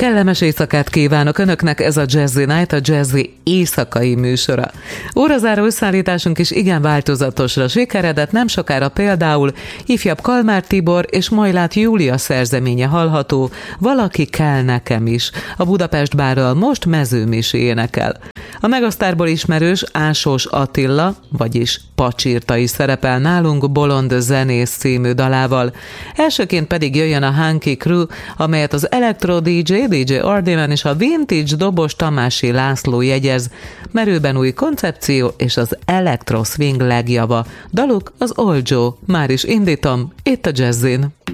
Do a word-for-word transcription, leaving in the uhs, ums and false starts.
Kellemes éjszakát kívánok Önöknek, ez a Jazzy Night, a Jazzy éjszakai műsora. Órazáró összeállításunk is igen változatosra sikeredett, nem sokára például ifjabb Kalmár Tibor és Majlát Júlia szerzeménye hallható, Valaki kell nekem is. A Budapest bárral most Mezőmisi énekel. A Megasztárból ismerős Ásós Attila, vagyis Pacsirta is szerepel nálunk Bolond zenész című dalával. Elsőként pedig jöjjön a Hunky Crew, amelyet az Electro dé dzsé, dé dzsé Ardiman és a Vintage dobos Tamási László jegyez. Merőben új koncepció és az Electro Swing legjava. Daluk az Old Joe. Már is indítom, itt a Jazzin.